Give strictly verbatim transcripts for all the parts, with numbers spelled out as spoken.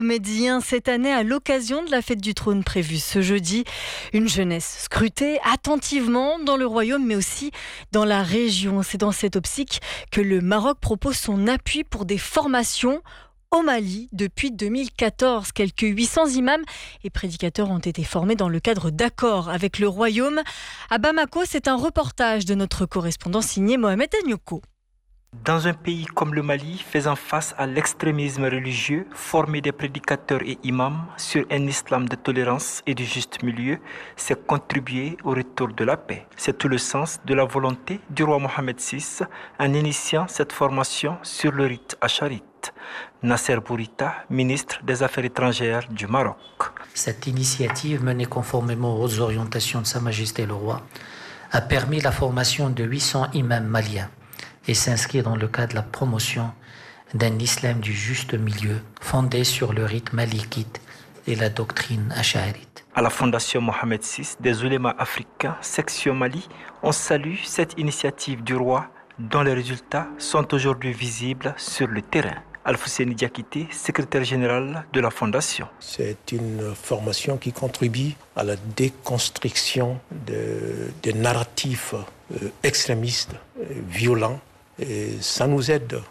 médien cette année à l'occasion de la fête du trône prévue ce jeudi. Une jeunesse scrutée attentivement dans le royaume mais aussi dans la région. C'est dans cette optique que le Maroc propose son appui pour des formations au Mali. Depuis deux mille quatorze, quelques huit cents imams et prédicateurs ont été formés dans le cadre d'accords avec le royaume. À Bamako, c'est un reportage de notre correspondant signé Mohamed Agnoco. Dans un pays comme le Mali, faisant face à l'extrémisme religieux, former des prédicateurs et imams sur un islam de tolérance et du juste milieu, c'est contribuer au retour de la paix. C'est tout le sens de la volonté du roi Mohamed six en initiant cette formation sur le rite acharite. Nasser Bourita, ministre des Affaires étrangères du Maroc. Cette initiative, menée conformément aux orientations de Sa Majesté le Roi, a permis la formation de huit cents imams maliens et s'inscrit dans le cadre de la promotion d'un islam du juste milieu fondé sur le rite malikite et la doctrine acharite. À la Fondation Mohamed six des oulémas africains, section Mali, on salue cette initiative du roi dont les résultats sont aujourd'hui visibles sur le terrain. Alfousseni Diakité, secrétaire général de la Fondation. C'est une formation qui contribue à la déconstruction de, des narratifs euh, extrémistes, euh, violents. Et ça nous aide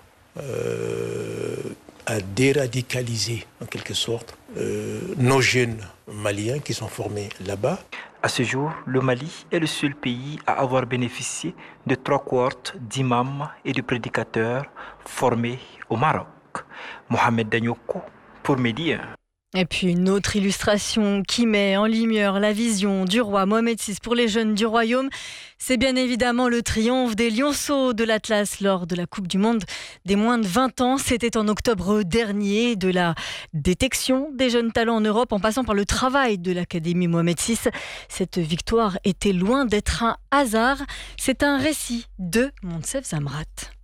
euh, à déradicaliser, en quelque sorte, euh, nos jeunes maliens qui sont formés là-bas. À ce jour, le Mali est le seul pays à avoir bénéficié de trois cohortes d'imams et de prédicateurs formés au Maroc. Mohamed Danyoko pour Média. Et puis une autre illustration qui met en lumière la vision du roi Mohamed six pour les jeunes du royaume. C'est bien évidemment le triomphe des lionceaux de l'Atlas lors de la Coupe du Monde des moins de vingt ans. C'était en octobre dernier. De la détection des jeunes talents en Europe en passant par le travail de l'Académie Mohamed six. Cette victoire était loin d'être un hasard. C'est un récit de Monsef Zamrat.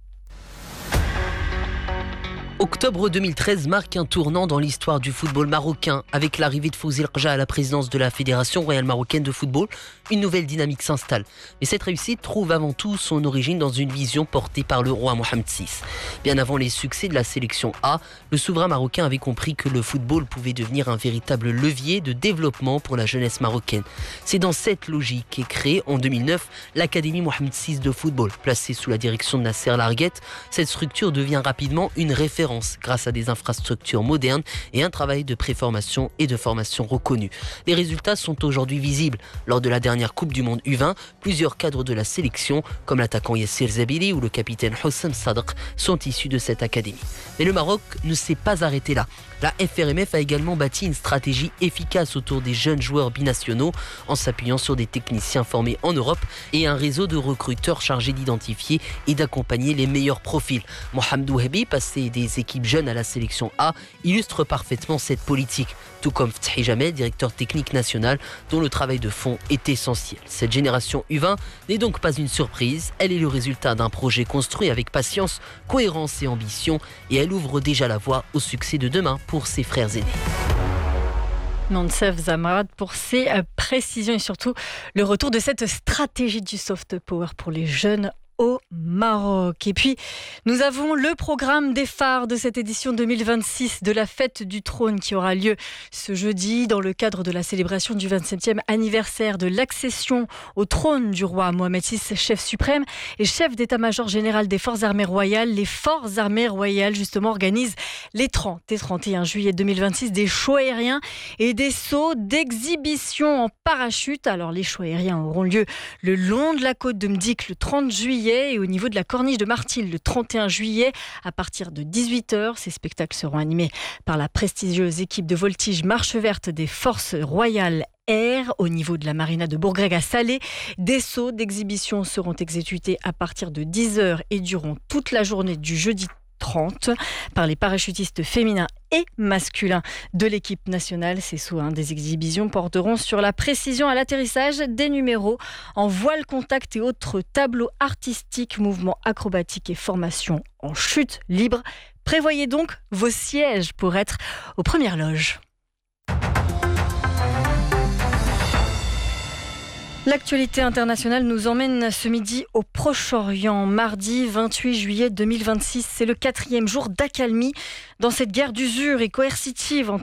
Octobre deux mille treize marque un tournant dans l'histoire du football marocain. Avec l'arrivée de Fawzi El Rja à la présidence de la Fédération royale marocaine de football, une nouvelle dynamique s'installe. Mais cette réussite trouve avant tout son origine dans une vision portée par le roi Mohamed six. Bien avant les succès de la sélection A, le souverain marocain avait compris que le football pouvait devenir un véritable levier de développement pour la jeunesse marocaine. C'est dans cette logique qu'est créée en deux mille neuf l'Académie Mohamed six de football. Placée sous la direction de Nasser Larguette, cette structure devient rapidement une référence grâce à des infrastructures modernes et un travail de préformation et de formation reconnu. Les résultats sont aujourd'hui visibles. Lors de la dernière Coupe du Monde U vingt, plusieurs cadres de la sélection, comme l'attaquant Yassir Zabili ou le capitaine Hossam Sadr, sont issus de cette académie. Mais le Maroc ne s'est pas arrêté là. La F R M F a également bâti une stratégie efficace autour des jeunes joueurs binationaux en s'appuyant sur des techniciens formés en Europe et un réseau de recruteurs chargés d'identifier et d'accompagner les meilleurs profils. Mohamed Ouhabi, passé des équipes jeunes à la sélection A, illustre parfaitement cette politique, tout comme Fthi Jamel, directeur technique national, dont le travail de fond est essentiel. Cette génération U vingt n'est donc pas une surprise, elle est le résultat d'un projet construit avec patience, cohérence et ambition, et elle ouvre déjà la voie au succès de demain pour ses frères aînés. Monsef Zamrat pour ses précisions et surtout le retour de cette stratégie du soft power pour les jeunes au Maroc. Et puis, nous avons le programme des phares de cette édition deux mille vingt-six de la Fête du Trône qui aura lieu ce jeudi dans le cadre de la célébration du vingt-septième anniversaire de l'accession au trône du roi Mohamed six, chef suprême et chef d'état-major général des Forces armées royales. Les Forces armées royales, justement, organisent les trente et trente et un juillet deux mille vingt-six des shows aériens et des sauts d'exhibition en parachute. Alors, les shows aériens auront lieu le long de la côte de Mdik le trente juillet et au niveau de la corniche de Martil le trente et un juillet à partir de dix-huit heures. Ces spectacles seront animés par la prestigieuse équipe de voltige Marche Verte des Forces Royales Air. Au niveau de la marina de Bourgreg à Salé, des sauts d'exhibition seront exécutés à partir de dix heures et dureront toute la journée du jeudi trente par les parachutistes féminins et masculins de l'équipe nationale. Ces sauts hein, des exhibitions porteront sur la précision à l'atterrissage, des numéros en voile contact et autres tableaux artistiques, mouvements acrobatiques et formations en chute libre. Prévoyez donc vos sièges pour être aux premières loges. L'actualité internationale nous emmène ce midi au Proche-Orient. Mardi vingt-huit juillet deux mille vingt-six, c'est le quatrième jour d'accalmie dans cette guerre d'usure et coercitive entre